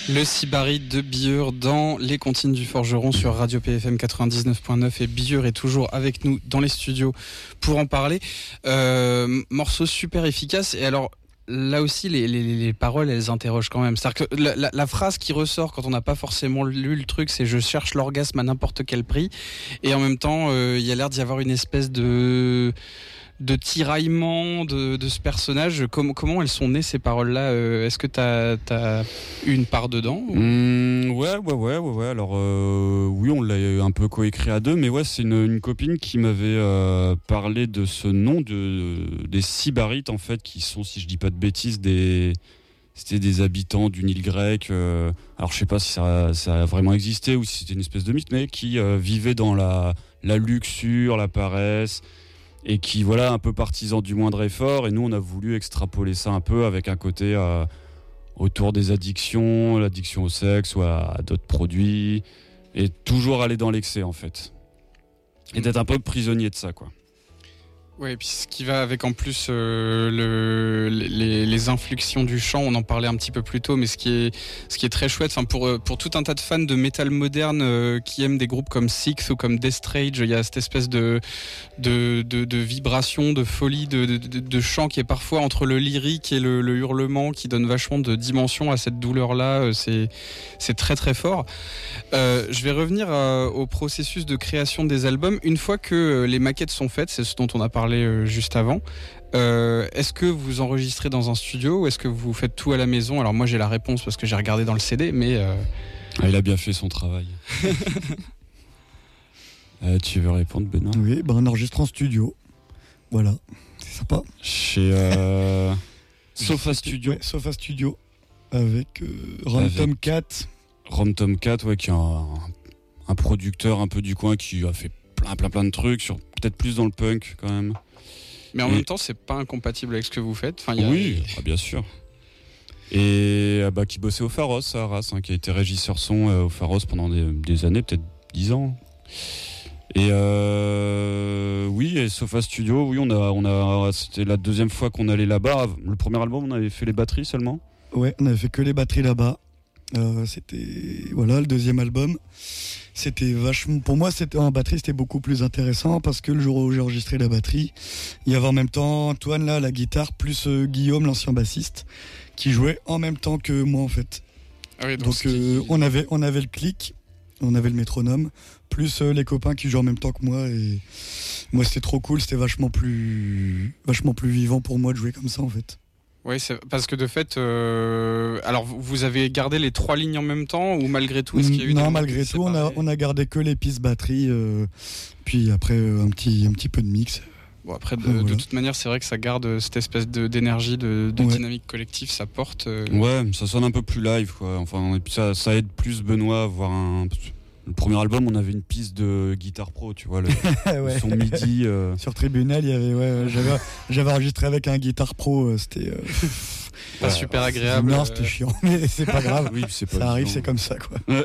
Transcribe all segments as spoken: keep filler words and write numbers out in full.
Le Sybarites de Biur dans les Comptines du Forgeron sur Radio P F M quatre-vingt-dix-neuf point neuf, et Biur est toujours avec nous dans les studios pour en parler. Euh, morceau super efficace. Et alors là aussi les, les, les paroles, elles interrogent quand même. C'est-à-dire que la, la, la phrase qui ressort quand on n'a pas forcément lu le truc, c'est « je cherche l'orgasme à n'importe quel prix ». Et en même temps euh, il y a l'air d'y avoir une espèce de... de tiraillement de, de ce personnage. Comment, comment elles sont nées ces paroles-là? euh, Est-ce que t'as, t'as eu une part dedans ou... mmh, ouais, ouais, ouais, ouais, ouais. Alors euh, oui, on l'a un peu coécrit à deux, mais ouais, c'est une, une copine qui m'avait euh, parlé de ce nom de des Sybarites en fait, qui sont, si je dis pas de bêtises, des c'était des habitants d'une île grecque. Euh, alors je sais pas si ça, ça a vraiment existé ou si c'était une espèce de mythe, mais qui euh, vivaient dans la la luxure, la paresse. Et qui, voilà, un peu partisan du moindre effort. Et nous, on a voulu extrapoler ça un peu avec un côté euh, autour des addictions, l'addiction au sexe ou à, à d'autres produits. Et toujours aller dans l'excès, en fait. Et d'être un peu prisonnier de ça, quoi. Ouais, et puis ce qui va avec en plus euh, le, les, les inflexions du chant, on en parlait un petit peu plus tôt, mais ce qui est, ce qui est très chouette, enfin pour, pour tout un tas de fans de métal moderne euh, qui aiment des groupes comme Six ou comme Death Rage, il y a cette espèce de, de, de, de vibration, de folie, de, de, de, de chant qui est parfois entre le lyrique et le, le hurlement, qui donne vachement de dimension à cette douleur-là. C'est, c'est très très fort. Euh, je vais revenir euh, au processus de création des albums. Une fois que les maquettes sont faites, c'est ce dont on a parlé juste avant. Euh, est-ce que vous enregistrez dans un studio ou est-ce que vous faites tout à la maison? Alors moi j'ai la réponse parce que j'ai regardé dans le C D, mais euh... ah, il a bien fait son travail. euh, tu veux répondre, Benoît? Oui, ben on enregistre en studio. Voilà, c'est sympa. Chez euh... Sofa Studio. Ouais, Sofa Studio avec euh, Rom Tomcat. Rom Tomcat, ouais, qui est un, un producteur un peu du coin qui a fait plein plein plein de trucs, sur peut-être plus dans le punk quand même. Mais en et... même temps, c'est pas incompatible avec ce que vous faites. Enfin, y a... Oui, ah, bien sûr. Et bah, qui bossait au Pharos à Arras, hein, qui a été régisseur son euh, au Pharos pendant des, des années, peut-être dix ans. Et euh, oui, et Sofa Studio, oui, on a, on a, c'était la deuxième fois qu'on allait là-bas. Le premier album, on avait fait les batteries seulement. Ouais, on avait fait que les batteries là-bas. Euh, c'était voilà le deuxième album. C'était vachement, pour moi, c'était en batterie, c'était beaucoup plus intéressant parce que le jour où j'ai enregistré la batterie, il y avait en même temps Antoine là, la guitare, plus euh, Guillaume, l'ancien bassiste, qui jouait en même temps que moi en fait. Ah oui, donc donc euh, qui... on avait on avait le clic, on avait le métronome, plus euh, les copains qui jouent en même temps que moi, et moi c'était trop cool, c'était vachement plus vachement plus vivant pour moi de jouer comme ça en fait. Oui, c'est parce que de fait, euh, alors vous avez gardé les trois lignes en même temps ou malgré tout, est-ce qu'il y a eu non, malgré tout, on a, on a gardé que les pistes batterie, euh, puis après euh, un petit un petit peu de mix. Bon, après de, voilà. de toute manière, c'est vrai que ça garde cette espèce de, d'énergie, de, de ouais. dynamique collective, ça porte. Euh... Ouais, ça sonne un peu plus live, quoi. Enfin, et puis ça, ça aide plus Benoît à voir un. Le premier album, on avait une piste de guitare pro, tu vois, le, ouais. le son midi. Euh... Sur Tribunal, il y avait, ouais, j'avais, j'avais enregistré avec un guitare pro, euh, c'était euh... pas ouais, super agréable. Non, c'était chiant, mais c'est pas grave. Oui, c'est pas ça arrive, chiant. C'est comme ça, quoi. Ouais.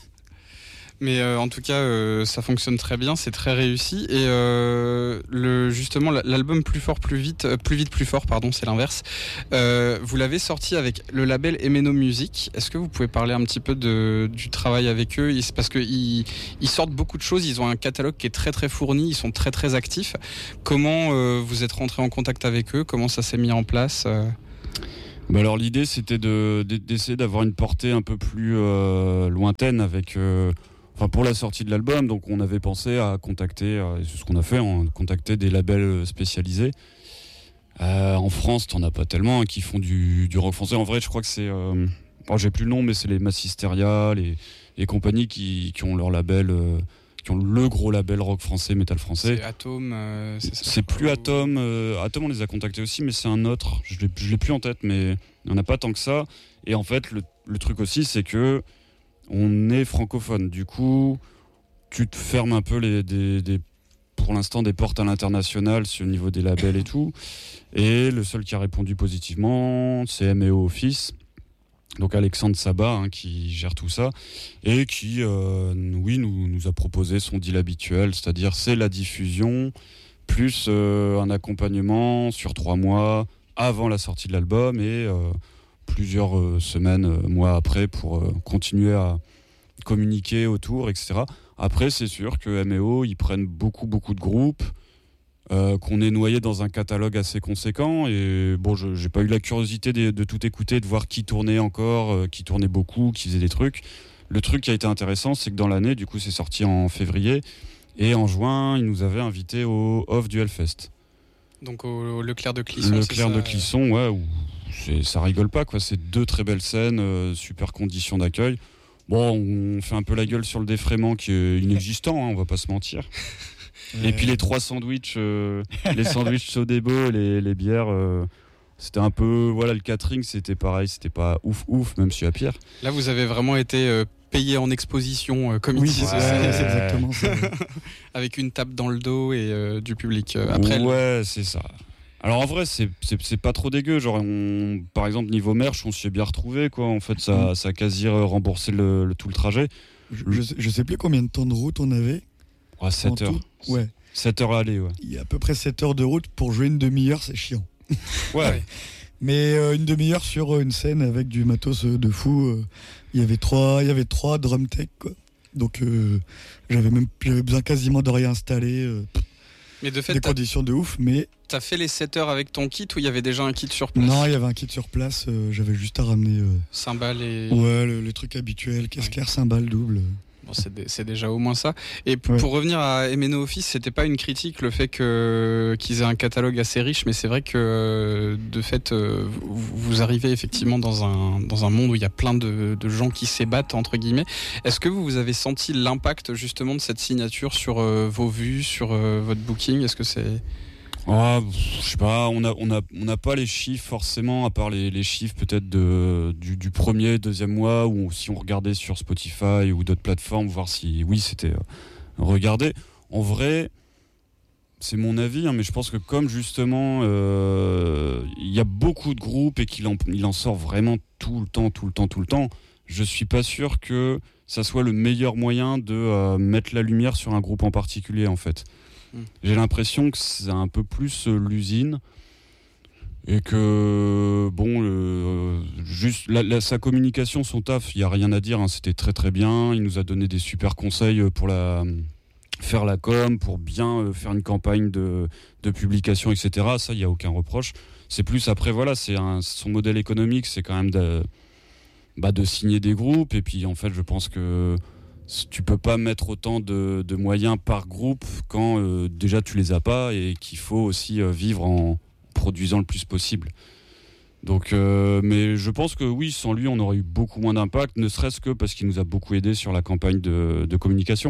Mais euh, en tout cas, euh, ça fonctionne très bien, c'est très réussi. Et euh, le, justement, l'album Plus fort, plus vite, euh, plus vite, plus fort, pardon, c'est l'inverse. Euh, vous l'avez sorti avec le label Emeno Music. Est-ce que vous pouvez parler un petit peu de, du travail avec eux? Parce qu'ils ils sortent beaucoup de choses, ils ont un catalogue qui est très très fourni, ils sont très très actifs. Comment euh, vous êtes rentré en contact avec eux? Comment ça s'est mis en place? euh Bah alors l'idée c'était de, d'essayer d'avoir une portée un peu plus euh, lointaine avec... Euh, Enfin, pour la sortie de l'album, donc on avait pensé à contacter, euh, c'est ce qu'on a fait, on contacter des labels spécialisés. Euh, en France, t'en as pas tellement hein, qui font du, du rock français. En vrai, je crois que c'est, euh, oh, j'ai plus le nom, mais c'est les Massisteria, les, les compagnies qui, qui ont leur label, euh, qui ont le gros label rock français, métal français. C'est Atom. Euh, c'est, c'est plus Atom. Euh, Atom, on les a contactés aussi, mais c'est un autre. Je l'ai, je l'ai plus en tête, mais il n'y en a pas tant que ça. Et en fait, le, le truc aussi, c'est que on est francophone, du coup, tu te fermes un peu les, des, des, pour l'instant des portes à l'international sur le niveau des labels et tout. Et le seul qui a répondu positivement, c'est M E O Office, donc Alexandre Sabat hein, qui gère tout ça et qui, euh, oui, nous, nous a proposé son deal habituel, c'est-à-dire c'est la diffusion plus euh, un accompagnement sur trois mois avant la sortie de l'album et euh, plusieurs euh, semaines, euh, mois après, pour euh, continuer à communiquer autour, et cetera. Après, c'est sûr que M et O, ils prennent beaucoup, beaucoup de groupes, euh, qu'on est noyé dans un catalogue assez conséquent. Et bon, je j'ai pas eu la curiosité de, de tout écouter, de voir qui tournait encore, euh, qui tournait beaucoup, qui faisait des trucs. Le truc qui a été intéressant, c'est que dans l'année, du coup, c'est sorti en février. Et en juin, ils nous avaient invités au Off du Hellfest. Donc au, au Leclerc de Clisson. Le c'est Leclerc ça, de Clisson, ouais, où c'est, ça rigole pas, quoi. C'est deux très belles scènes, euh, super conditions d'accueil. Bon, on fait un peu la gueule sur le défraiement qui est inexistant, hein, on va pas se mentir. Et puis les trois sandwichs, euh, les sandwichs Sodebo, les, les bières, euh, c'était un peu, voilà, le catering, c'était pareil, c'était pas ouf ouf, même si à pire. Là, vous avez vraiment été euh, payé en exposition, euh, comme Oui, ils disent, c'est, Ouais. c'est exactement ça. avec une tape dans le dos et euh, du public. Euh, après, Ouais, c'est ça. Alors en vrai, c'est, c'est, c'est pas trop dégueu. Genre, on, par exemple, niveau merch, on s'y est bien retrouvé, quoi. En fait, ça, ça a quasi remboursé le, le, tout le trajet. Je, je, sais, je sais plus combien de temps de route on avait. Ouais, sept heures. Tout. Ouais. sept heures à aller, ouais. Il y a à peu près sept heures de route pour jouer une demi-heure, c'est chiant. Ouais. Ouais. Mais euh, une demi-heure sur une scène avec du matos euh, de fou. Euh, il y avait trois, il y avait trois drum tech, quoi. Donc euh, j'avais même, j'avais besoin quasiment de réinstaller. Euh, mais de fait, des t'as, conditions de ouf, mais t'as fait les sept heures avec ton kit ou il y avait déjà un kit sur place? non, il y avait un kit sur place. Euh, j'avais juste à ramener. Euh, Cymbales et. Ouais, le, les trucs habituels, caisse claire, cymbales double. Bon, c'est, d- c'est déjà au moins ça. Et p- Ouais. pour revenir à M and O Office, c'était pas une critique le fait que, qu'ils aient un catalogue assez riche, mais c'est vrai que de fait, euh, vous, vous arrivez effectivement dans un, dans un monde où il y a plein de, de gens qui s'ébattent, entre guillemets. Est-ce que vous, vous avez senti l'impact justement de cette signature sur euh, vos vues, sur euh, votre booking? Est-ce que c'est... Ah, pff, je sais pas, on a, on a, on n'a pas les chiffres forcément, à part les, les chiffres peut-être de, du, du premier, deuxième mois, ou si on regardait sur Spotify ou d'autres plateformes, voir si, oui, c'était euh, regardé. En vrai, c'est mon avis, hein, mais je pense que comme justement, euh, il y a beaucoup de groupes et qu'il en, il en sort vraiment tout le temps, tout le temps, tout le temps, je suis pas sûr que ça soit le meilleur moyen de euh, mettre la lumière sur un groupe en particulier, en fait. J'ai l'impression que c'est un peu plus euh, l'usine et que bon, euh, juste la, la, sa communication, son taf, il y a rien à dire. Hein, c'était très très bien. Il nous a donné des super conseils pour la faire la com, pour bien euh, faire une campagne de, de publication, et cetera. Ça, il y a aucun reproche. C'est plus après, voilà, c'est un, son modèle économique, c'est quand même de, bah, de signer des groupes. Et puis en fait, je pense que tu peux pas mettre autant de, de moyens par groupe quand euh, déjà tu les as pas et qu'il faut aussi euh, vivre en produisant le plus possible. Donc, euh, mais je pense que oui, sans lui, on aurait eu beaucoup moins d'impact, ne serait-ce que parce qu'il nous a beaucoup aidé sur la campagne de, de communication.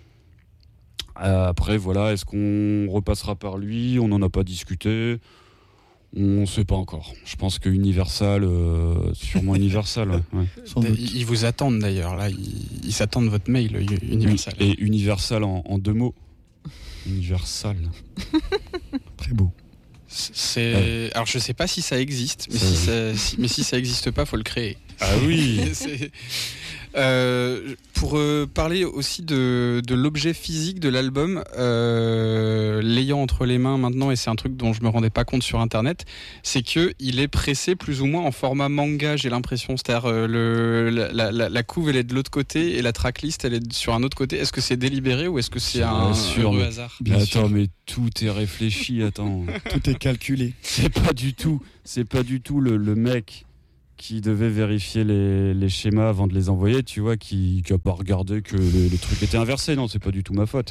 Euh, après, voilà, est-ce qu'on repassera par lui? On n'en a pas discuté. On ne sait pas encore. Je pense que Universal, euh, sûrement Universal. Ouais. Sans doute. Ils ils vous attendent d'ailleurs, là, ils, ils s'attendent votre mail, U- Universal. Et Universal en, en deux mots. Universal. Très beau. C'est... Ouais. Alors je sais pas si ça existe, mais Ça- si ça, si- mais si ça existe pas, faut le créer. Ah oui. C'est- Euh, pour euh, parler aussi de, de l'objet physique de l'album, euh, l'ayant entre les mains maintenant, et c'est un truc dont je me rendais pas compte sur internet, c'est que il est pressé plus ou moins en format manga, j'ai l'impression. C'est-à-dire euh, le, la, la, la couve elle est de l'autre côté et la tracklist elle est sur un autre côté. Est-ce que c'est délibéré ou est-ce que c'est Bien un sûr, heureux mais- hasard? Bien Attends, sûr. mais tout est réfléchi, attends. Tout est calculé. C'est pas du tout, c'est pas du tout le, le mec qui devait vérifier les, les schémas avant de les envoyer, tu vois, qui, qui a pas regardé que le, le truc était inversé. Non, c'est pas du tout ma faute.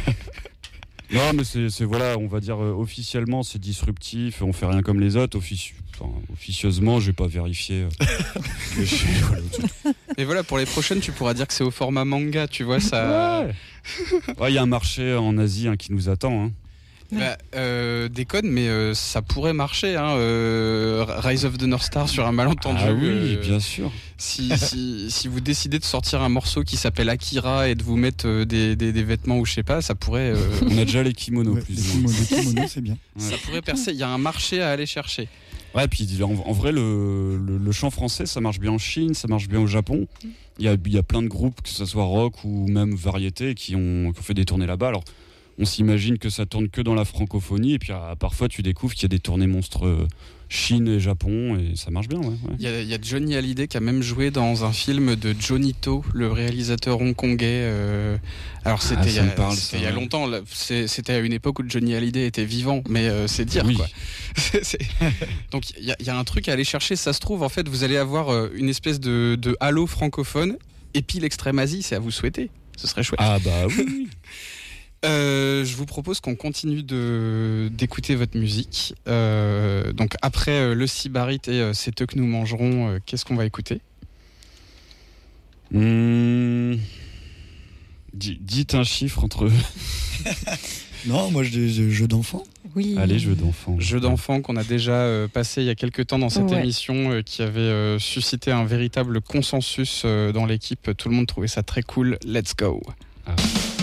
Non, mais c'est, c'est voilà, on va dire euh, officiellement, c'est disruptif, on fait rien comme les autres. Offici- enfin, officieusement, j'ai pas vérifié. euh, les schémas, voilà, tout. Et voilà, pour les prochaines, tu pourras dire que c'est au format manga, tu vois ça. Ouais. Ouais, il y a un marché en Asie hein, qui nous attend. Hein. Bah, euh, déconne, mais euh, ça pourrait marcher. Hein, euh, Rise of the North Star sur un malentendu. Ah oui, euh, bien sûr. Si, si, si vous décidez de sortir un morceau qui s'appelle Akira et de vous mettre euh, des, des, des vêtements ou je sais pas, ça pourrait, euh, On a déjà les kimonos Ouais, plus les ou moins. kimonos, les kimonos, c'est bien. Ouais. ça pourrait percer. Il y a un marché à aller chercher. Ouais, puis en, en vrai, le, le, le chant français, ça marche bien en Chine, ça marche bien au Japon. Il y a, il y a plein de groupes, que ce soit rock ou même variété, qui ont, qui ont fait des tournées là-bas. Alors, on s'imagine que ça tourne que dans la francophonie, et puis ah, parfois tu découvres qu'il y a des tournées monstres Chine et Japon, et ça marche bien. Il ouais, ouais. y, y a Johnny Hallyday qui a même joué dans un film de Johnny To, le réalisateur hongkongais. Euh... Alors c'était ah, il, y a, parle, c'était ça, il y a longtemps, là, c'est, c'était à une époque où Johnny Hallyday était vivant, mais euh, c'est dire oui. quoi. c'est, c'est... Donc il y, y a un truc à aller chercher, ça se trouve, en fait, vous allez avoir euh, une espèce de, de halo francophone, et puis l'extrême Asie, c'est à vous souhaiter. Ce serait chouette. Ah bah oui. Euh, je vous propose qu'on continue de, d'écouter votre musique. Euh, donc après euh, le Sybarites et euh, C'est eux que nous mangerons, euh, qu'est-ce qu'on va écouter ? mmh... D- Dites un chiffre entre... Non, moi je dis jeu d'enfant. Oui. Allez, jeu d'enfant. Jeu d'enfant qu'on a déjà euh, passé il y a quelques temps dans cette ouais. émission, euh, qui avait euh, suscité un véritable consensus euh, dans l'équipe. Tout le monde trouvait ça très cool. Let's go. Ah.